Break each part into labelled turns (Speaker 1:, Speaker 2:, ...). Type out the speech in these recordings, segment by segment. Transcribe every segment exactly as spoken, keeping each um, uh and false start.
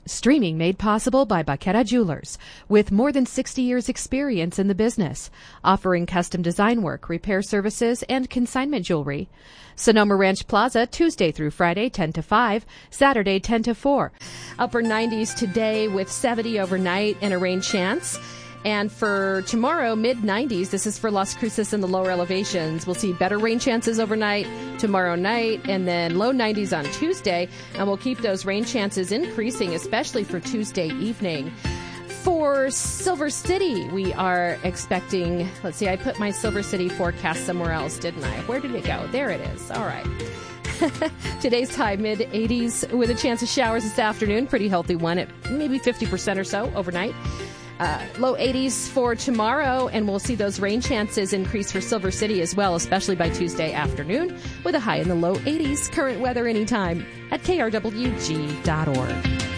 Speaker 1: Streaming made possible by Baqueta Jewelers, with more than sixty years experience in the business, offering custom design work, repair services, and consignment jewelry. Sonoma Ranch Plaza, Tuesday through Friday, ten to five, Saturday, ten to four. Upper nineties today with seventy overnight and a rain chance. And for tomorrow, mid nineties, this is for Las Cruces and the lower elevations. We'll see better rain chances overnight tomorrow night, and then low nineties on Tuesday. And we'll keep those rain chances increasing, especially for Tuesday evening. For Silver City, we are expecting, let's see, I put my Silver City forecast somewhere else, didn't I? Where did it go? There it is. All right. Today's high, mid eighties, with a chance of showers this afternoon. Pretty healthy one at maybe fifty percent or so overnight. Uh, low eighties for tomorrow, and we'll see those rain chances increase for Silver City as well, especially by Tuesday afternoon, with a high in the low eighties. Current weather anytime at K R W G dot org.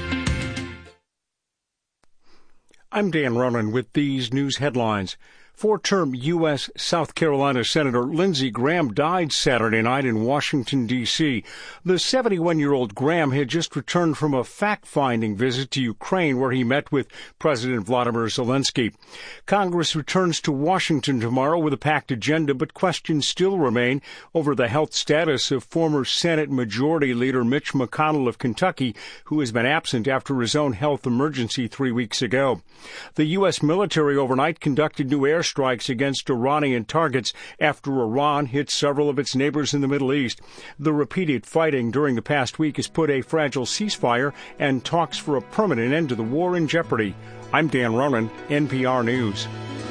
Speaker 2: I'm Dan Ronan with these news headlines. Four-term U S South Carolina Senator Lindsey Graham died Saturday night in Washington, D C The seventy-one-year-old Graham had just returned from a fact-finding visit to Ukraine, where he met with President Vladimir Zelensky. Congress returns to Washington tomorrow with a packed agenda, but questions still remain over the health status of former Senate Majority Leader Mitch McConnell of Kentucky, who has been absent after his own health emergency three weeks ago. The U S military overnight conducted new air strikes against Iranian targets after Iran hit several of its neighbors in the Middle East. The repeated fighting during the past week has put a fragile ceasefire and talks for a permanent end to the war in jeopardy. I'm Dan Ronan, N P R News.